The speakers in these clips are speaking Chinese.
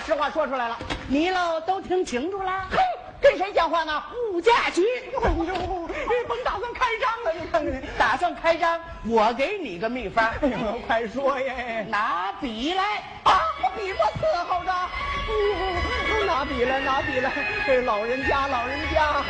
实话说出来了。 你喽都听清楚了？ 嘿，跟谁讲话呢？ 吴家驹。 哎呦，你甭打算开张了，你看看， 打算开张，我给你个秘方。 哎呦，快说耶！ 拿笔来啊，我笔不伺候着。哎呦，拿笔了，拿笔了。这老人家，老人家。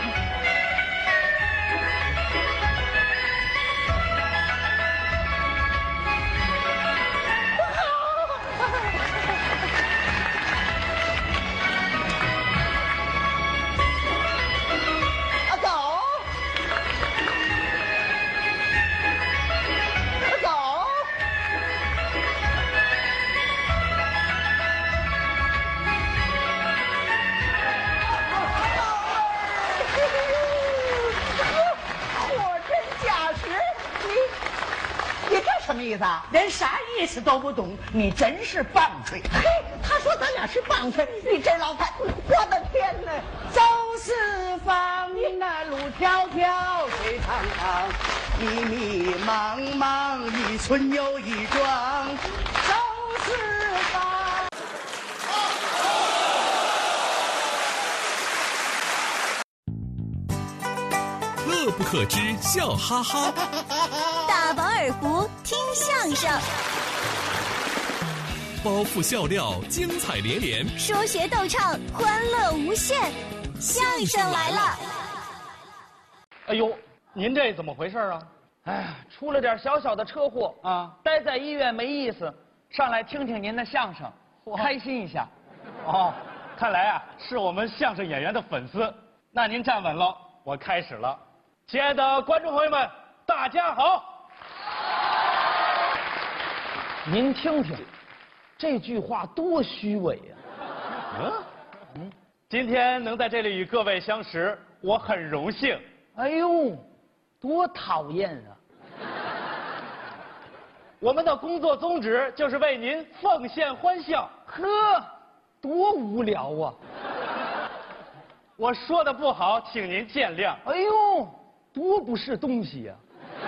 什么意思啊？ 连啥意思都不懂，你真是棒槌！ 嘿，他说咱俩是棒槌，你这老太，我的天哪！ 走四方，那路迢迢，水长长，迷迷茫茫，一村又一庄，走四方。 乐不可支，笑哈哈。 大饱耳福，听相声， 包袱笑料，精彩连连， 说学逗唱，欢乐无限。相声来了！ 哎呦，您这怎么回事啊？ 哎呀，出了点小小的车祸啊， 待在医院没意思，上来听听您的相声，开心一下。 哦，看来啊是我们相声演员的粉丝。那您站稳了，我开始了。亲爱的观众朋友们，大家好。 您听听，这句话多虚伪呀！ 今天能在这里与各位相识，我很荣幸。 哎呦，多讨厌啊！ 我们的工作宗旨就是为您奉献欢笑。 呵，多无聊啊！ 我说的不好，请您见谅。 哎呦，多不是东西呀！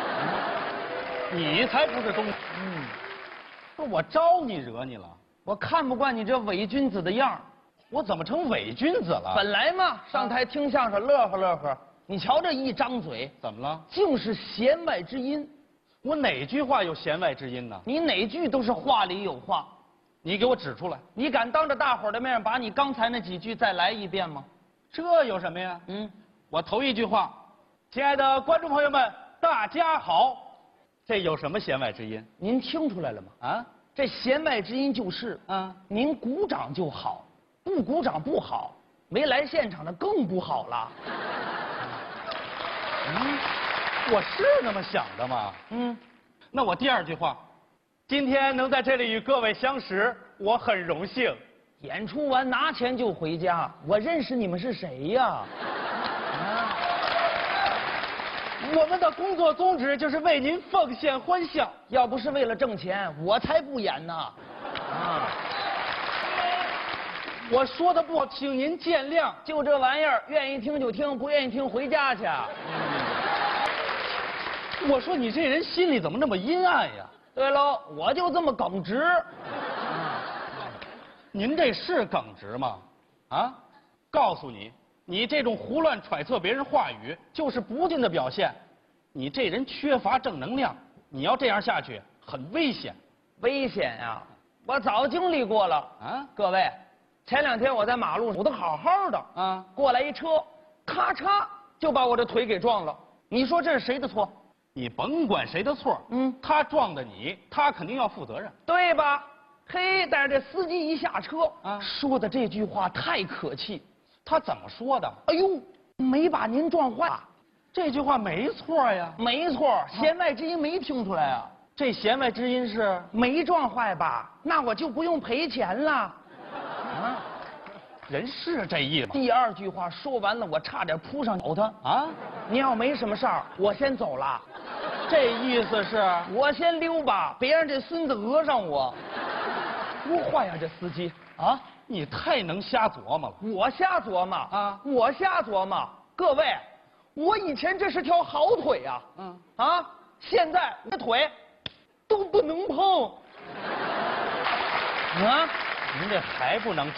你才不是东西。不是我招你惹你了？ 我看不惯你这伪君子的样儿。 我怎么成伪君子了？ 本来嘛，上台听相声乐呵乐呵，你瞧这一张嘴， 怎么了？ 竟是弦外之音。 我哪句话有弦外之音呢？ 你哪句都是话里有话。 你给我指出来。 你敢当着大伙儿的面把你刚才那几句再来一遍吗？ 这有什么呀？我头一句话，亲爱的观众朋友们，大家好，这有什么弦外之音？ 您听出来了吗？ 啊， 这弦外之音就是，您鼓掌就好，不鼓掌不好，没来现场的更不好了。 我是那么想的吗？那我第二句话，今天能在这里与各位相识，我很荣幸。 演出完拿钱就回家，我认识你们是谁呀？ 我们的工作宗旨就是为您奉献欢笑。 要不是为了挣钱，我才不演呢。 我说的不好，请您见谅。 就这玩意儿，愿意听就听，不愿意听回家去。 我说你这人心里怎么那么阴暗呀？ 对喽，我就这么耿直。 您这是耿直吗？啊，告诉你，你这种胡乱揣测别人话语，就是不敬的表现。你这人缺乏正能量，你要这样下去，很危险。 危险呀！我早经历过了啊！各位，前2天我在马路走得好好的啊，过来一车，咔嚓就把我的腿给撞了。你说这是谁的错？ 你甭管谁的错，他撞的你，他肯定要负责任， 对吧？嘿，但是这司机一下车说的这句话太可气。 他怎么说的？ 哎呦，没把您撞坏。 这句话没错呀。 没错，弦外之音没听出来啊。 这弦外之音是没撞坏吧？那我就不用赔钱了。 人是这意思吗？ 第二句话说完了，我差点扑上咬他啊！您要没什么事儿，我先走了。 这意思是我先溜吧，别让这孙子讹上我。多坏呀，这司机啊！ 你太能瞎琢磨了。 我瞎琢磨啊！我瞎琢磨。各位，我以前这是条好腿呀，现在我的腿都不能碰。 您这还不能